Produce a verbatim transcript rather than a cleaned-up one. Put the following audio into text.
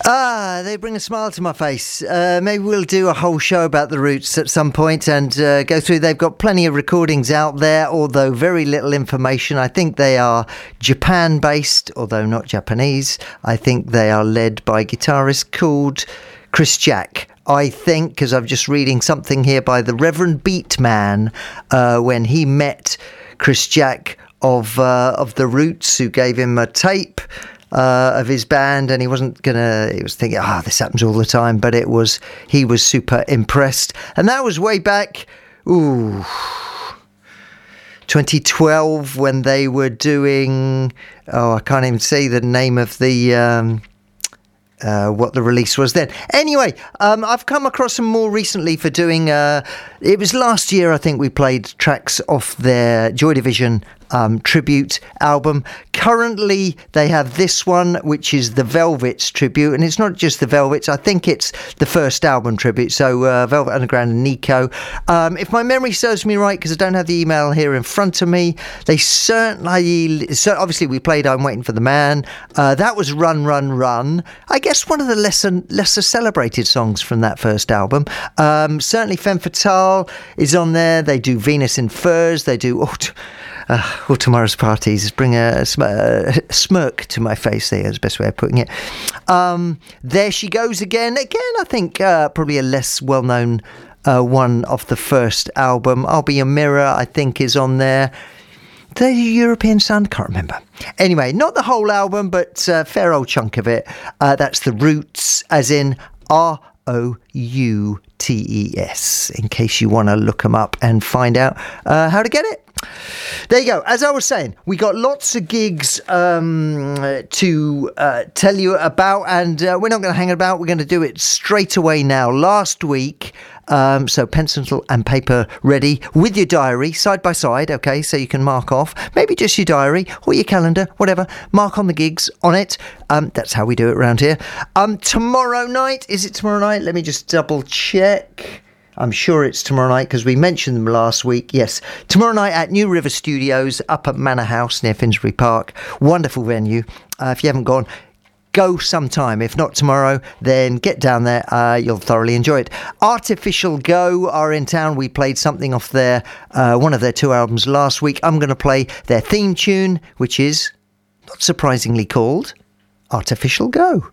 Ah, they bring a smile to my face. Uh, maybe we'll do a whole show about the Roots at some point and uh, go through. They've got plenty of recordings out there, although very little information. I think they are Japan-based, although not Japanese. I think they are led by a guitarist called Chris Jack. I think, because I'm just reading something here by the Reverend Beatman, uh, when he met Chris Jack of uh, of the Roots, who gave him a tape Uh, of his band, and he wasn't gonna he was thinking, ah, oh, this happens all the time, but it was he was super impressed. And that was way back ooh twenty twelve, when they were doing oh I can't even say the name of the um Uh, what the release was then. Anyway, um, I've come across them more recently for doing, uh, it was last year, I think we played tracks off their Joy Division um, tribute album. Currently, they have this one, which is the Velvets tribute, and it's not just the Velvets, I think it's the first album tribute, so uh, Velvet Underground and Nico. Um, if my memory serves me right, because I don't have the email here in front of me, they certainly, so obviously we played I'm Waiting for the Man, uh, that was Run, Run, Run, I guess one of the lesser, lesser celebrated songs from that first album. Um, certainly Femme Fatale is on there. They do Venus in Furs. They do all, t- uh, all Tomorrow's Parties. Bring a, a, sm- a smirk to my face there, is the best way of putting it. Um, There She Goes Again. Again, I think uh, probably a less well-known uh, one off the first album. I'll Be a Mirror, I think, is on there. The European Sound, can't remember. Anyway, not the whole album, but a fair old chunk of it. Uh, that's the Roots, as in R O U T E S, in case you want to look them up and find out uh, how to get it. There you go. As I was saying, we got lots of gigs um, to uh, tell you about, and uh, we're not going to hang about. We're going to do it straight away now. Last week, um, so pencil and paper ready with your diary side by side, okay, so you can mark off, maybe just your diary or your calendar, whatever, mark on the gigs on it. Um, that's how we do it around here. Um, tomorrow night, is it tomorrow night? Let me just double check. I'm sure it's tomorrow night because we mentioned them last week. Yes, tomorrow night at New River Studios up at Manor House near Finsbury Park. Wonderful venue. Uh, if you haven't gone, go sometime. If not tomorrow, then get down there. Uh, you'll thoroughly enjoy it. Artificial Go are in town. We played something off their uh, one of their two albums last week. I'm going to play their theme tune, which is not surprisingly called Artificial Go.